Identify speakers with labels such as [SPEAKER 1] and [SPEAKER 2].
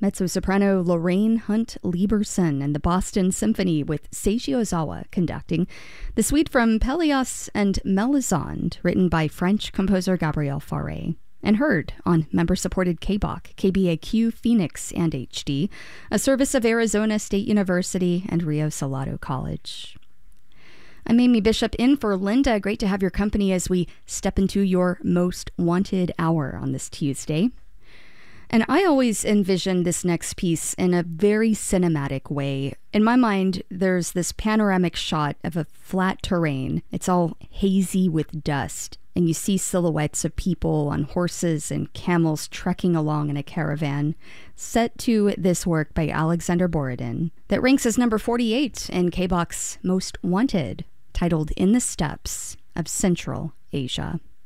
[SPEAKER 1] mezzo-soprano Lorraine Hunt Lieberson and the Boston Symphony with Seiji Ozawa conducting the suite from Pelléas and Melisande, written by French composer Gabriel Fauré, and heard on member-supported KBOC, KBAQ, Phoenix, and HD, a service of Arizona State University and Rio Salado College. I'm Amy Bishop in for Linda. Great to have your company as we step into your most wanted hour on this Tuesday. And I always envision this next piece in a very cinematic way. In my mind, there's this panoramic shot of a flat terrain. It's all hazy with dust, and you see silhouettes of people on horses and camels trekking along in a caravan, set to this work by Alexander Borodin that ranks as number 48 in KBOC's Most Wanted, titled In the Steppes of Central Asia.